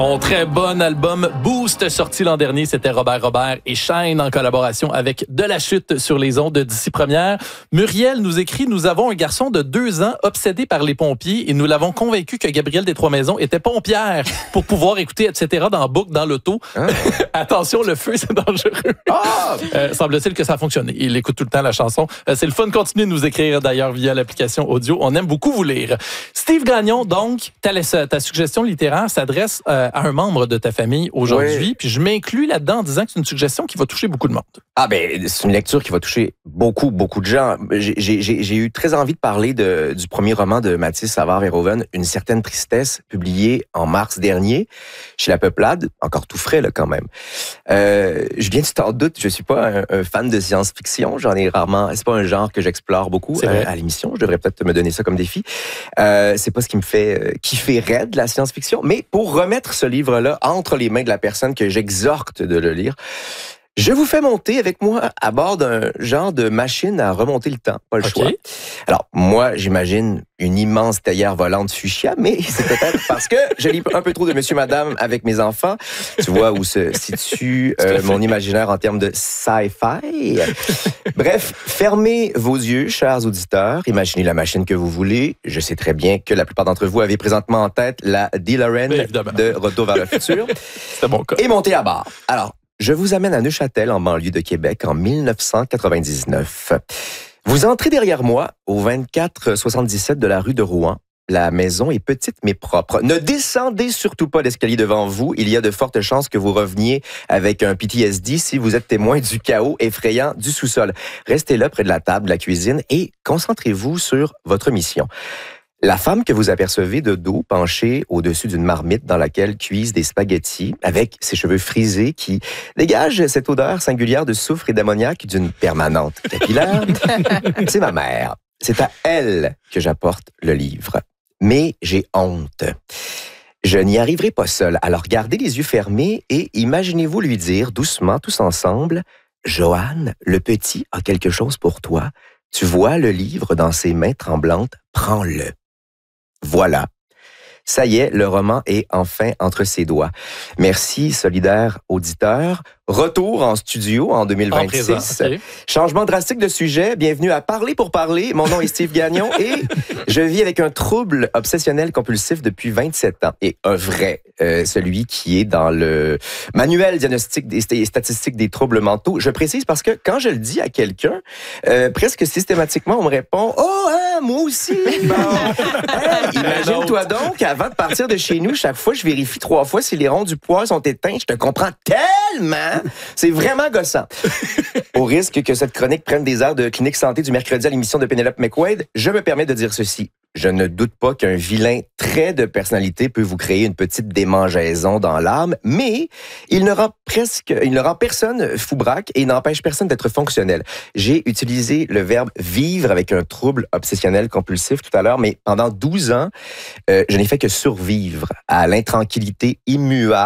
Mon très bon album Boost sorti l'an dernier, c'était Robert et Shine en collaboration avec De La Chute sur les ondes d'Ici Première. Muriel nous écrit: nous avons un garçon de 2 ans obsédé par les pompiers et nous l'avons convaincu que Gabrielle des Trois-Maisons était pompière pour pouvoir écouter etc. dans boucle dans l'auto. Ah. Attention, le feu c'est dangereux. Ah! Semble-t-il que ça a fonctionné. Il écoute tout le temps la chanson. C'est le fun. Continuez de nous écrire d'ailleurs via l'application audio. On aime beaucoup vous lire. Steve Gagnon, donc, ta suggestion littéraire s'adresse à un membre de ta famille aujourd'hui. Oui. Puis je m'inclus là-dedans en disant que c'est une suggestion qui va toucher beaucoup de monde. Ah ben, c'est une lecture qui va toucher beaucoup de gens. J'ai eu très envie de parler du premier roman de Mathis Savard-Verhoeven, Une certaine tristesse, publié en mars dernier chez La Peuplade, encore tout frais là quand même. Julien, tu t'en doutes, je suis pas un fan de science-fiction. J'en ai rarement. C'est pas un genre que j'explore beaucoup à l'émission. Je devrais peut-être me donner ça comme défi. C'est pas ce qui me fait kiffer raide la science-fiction. Mais pour remettre ce livre-là entre les mains de la personne que j'exhorte de le lire, je vous fais monter avec moi à bord d'un genre de machine à remonter le temps. Pas le choix. Alors, moi, j'imagine une immense théière volante fuchsia, mais c'est peut-être parce que je lis un peu trop de Monsieur Madame avec mes enfants. Tu vois où se situe mon imaginaire en termes de sci-fi. Bref, fermez vos yeux, chers auditeurs. Imaginez la machine que vous voulez. Je sais très bien que la plupart d'entre vous avez présentement en tête la DeLorean de Retour vers le futur. C'est mon cas. Et montez à bord. Alors, je vous amène à Neuchâtel, en banlieue de Québec, en 1999. Vous entrez derrière moi au 2477 de la rue de Rouen. La maison est petite mais propre. Ne descendez surtout pas l'escalier devant vous. Il y a de fortes chances que vous reveniez avec un PTSD si vous êtes témoin du chaos effrayant du sous-sol. Restez là près de la table de la cuisine et concentrez-vous sur votre mission. La femme que vous apercevez de dos penchée au-dessus d'une marmite dans laquelle cuisent des spaghettis avec ses cheveux frisés qui dégagent cette odeur singulière de soufre et d'ammoniac d'une permanente capillaire, c'est ma mère. C'est à elle que j'apporte le livre. Mais j'ai honte. Je n'y arriverai pas seul. Alors gardez les yeux fermés et imaginez-vous lui dire doucement, tous ensemble, « Joanne, le petit a quelque chose pour toi. Tu vois le livre dans ses mains tremblantes, prends-le. » Voilà. Ça y est, le roman est enfin entre ses doigts. Merci, solidaire auditeur. Retour en studio en 2026. En présent, okay. Changement drastique de sujet. Bienvenue à Parler pour parler. Mon nom est Steve Gagnon et je vis avec un trouble obsessionnel compulsif depuis 27 ans. Et un vrai, celui qui est dans le manuel diagnostic des statistiques des troubles mentaux. Je précise parce que quand je le dis à quelqu'un, presque systématiquement, on me répond « Oh, hein, moi aussi! » Imagine-toi donc, avant de partir de chez nous, chaque fois, je vérifie 3 fois si les ronds du poêle sont éteints. Je te comprends tellement! C'est vraiment gossant. Au risque que cette chronique prenne des airs de clinique santé du mercredi à l'émission de Penelope McQuaid, je me permets de dire ceci. Je ne doute pas qu'un vilain trait de personnalité peut vous créer une petite démangeaison dans l'âme, mais il ne rend personne foubraque et n'empêche personne d'être fonctionnel. J'ai utilisé le verbe vivre avec un trouble obsessionnel compulsif tout à l'heure, mais pendant 12 ans, je n'ai fait que survivre à l'intranquillité immuable